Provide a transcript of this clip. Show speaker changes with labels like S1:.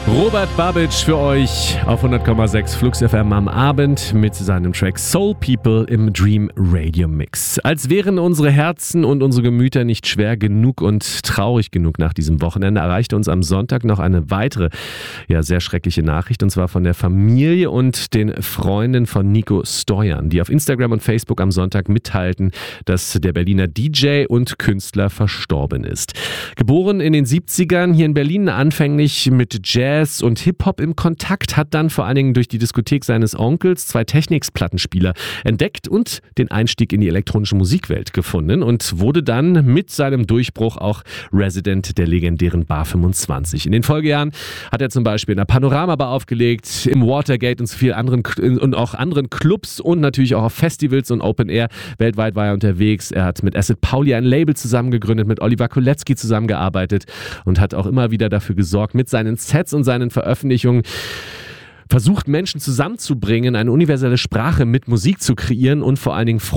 S1: Robert Babic für euch auf 100,6 Flux FM am Abend mit seinem Track Soul People im Dream Radio Mix. Als wären unsere Herzen und unsere Gemüter nicht schwer genug und traurig genug nach diesem Wochenende, erreichte uns am Sonntag noch eine weitere, sehr schreckliche Nachricht, und zwar von der Familie und den Freunden von Nico Stoyan, die auf Instagram und Facebook am Sonntag mitteilten, dass der Berliner DJ und Künstler verstorben ist. Geboren in den 70ern, hier in Berlin anfänglich mit Jazz und Hip-Hop im Kontakt, hat dann vor allen Dingen durch die Diskothek seines Onkels 2 Technics-Plattenspieler entdeckt und den Einstieg in die elektronische Musikwelt gefunden und wurde dann mit seinem Durchbruch auch Resident der legendären Bar 25. In den Folgejahren hat er zum Beispiel in der Panorama Bar aufgelegt, im Watergate und so vielen anderen und auch anderen Clubs und natürlich auch auf Festivals und Open Air. Weltweit war er unterwegs. Er hat mit Acid Pauli ein Label zusammengegründet, mit Oliver Kolecki zusammengearbeitet und hat auch immer wieder dafür gesorgt, mit seinen Sets und seinen Veröffentlichungen versucht, Menschen zusammenzubringen, eine universelle Sprache mit Musik zu kreieren und vor allen Dingen